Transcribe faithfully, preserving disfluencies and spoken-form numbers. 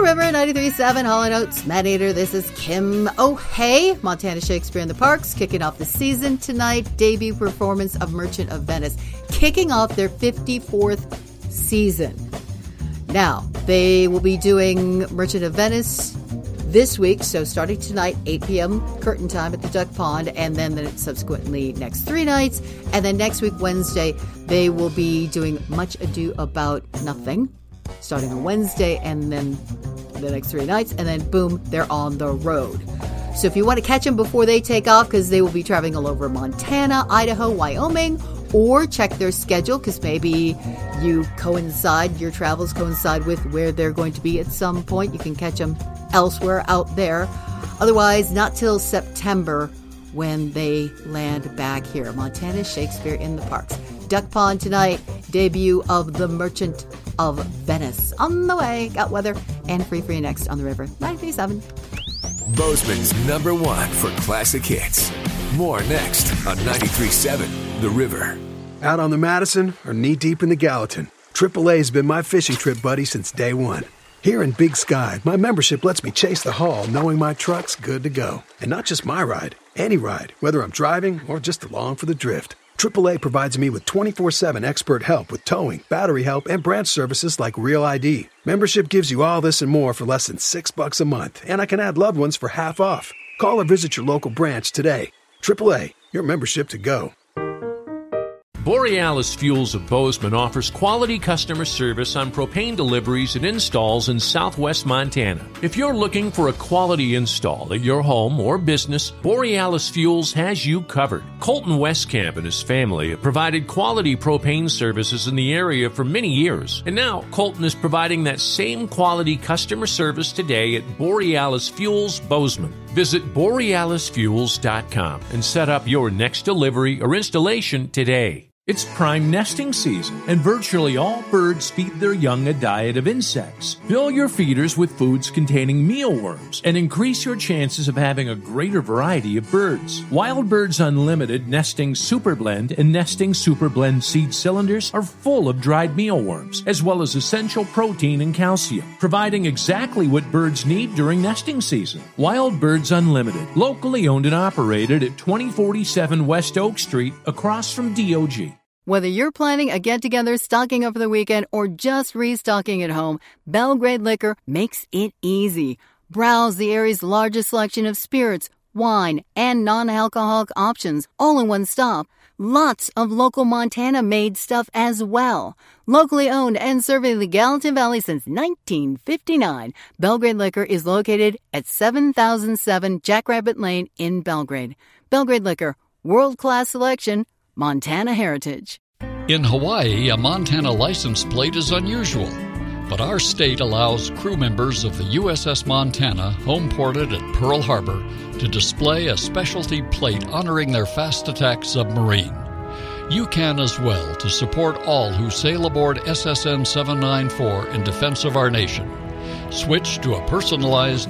River ninety-three point seven, Hall and Oates, Matt Eater. This is Kim O'Hay. Montana Shakespeare in the Parks, kicking off the season tonight. Debut performance of Merchant of Venice, kicking off their fifty-fourth season. Now, they will be doing Merchant of Venice this week, so starting tonight, eight p.m. curtain time at the Duck Pond, and then, then subsequently next three nights. And then next week, Wednesday, they will be doing Much Ado About Nothing, starting on Wednesday, and then the next three nights, and then boom, they're on the road. So if you want to catch them before they take off, because they will be traveling all over Montana, Idaho, Wyoming, or check their schedule, because maybe you coincide, your travels coincide with where they're going to be at some point. You can catch them elsewhere out there. Otherwise, not till September when they land back here. Montana Shakespeare in the Parks. Duck Pond tonight, debut of The Merchant of Venice. On the way, got weather and free free next on the River ninety-three point seven. Bozeman's number one for classic hits. More next on ninety-three point seven The River. Out on the Madison or knee-deep in the Gallatin, triple A's been my fishing trip buddy since day one. Here in Big Sky, my membership lets me chase the haul knowing my truck's good to go. And not just my ride, any ride, whether I'm driving or just along for the drift. triple A provides me with twenty-four seven expert help with towing, battery help, and branch services like Real I D. Membership gives you all this and more for less than six bucks a month, and I can add loved ones for half off. Call or visit your local branch today. triple A, your membership to go. Borealis Fuels of Bozeman offers quality customer service on propane deliveries and installs in southwest Montana. If you're looking for a quality install at your home or business, Borealis Fuels has you covered. Colton Westcamp and his family have provided quality propane services in the area for many years, and now Colton is providing that same quality customer service today at Borealis Fuels Bozeman. Visit borealis fuels dot com and set up your next delivery or installation today. It's prime nesting season, and virtually all birds feed their young a diet of insects. Fill your feeders with foods containing mealworms and increase your chances of having a greater variety of birds. Wild Birds Unlimited Nesting Super Blend and Nesting Super Blend seed cylinders are full of dried mealworms, as well as essential protein and calcium, providing exactly what birds need during nesting season. Wild Birds Unlimited, locally owned and operated at twenty forty-seven West Oak Street, across from D O G. Whether you're planning a get-together, stocking over the weekend, or just restocking at home, Belgrade Liquor makes it easy. Browse the area's largest selection of spirits, wine, and non-alcoholic options, all in one stop. Lots of local Montana-made stuff as well. Locally owned and serving the Gallatin Valley since nineteen fifty-nine, Belgrade Liquor is located at seven thousand seven Jackrabbit Lane in Belgrade. Belgrade Liquor, world-class selection, Montana heritage. In Hawaii, a Montana license plate is unusual, but our state allows crew members of the U S S Montana, home-ported at Pearl Harbor, to display a specialty plate honoring their fast attack submarine. You can as well to support all who sail aboard S S N seven ninety-four in defense of our nation. Switch to a personalized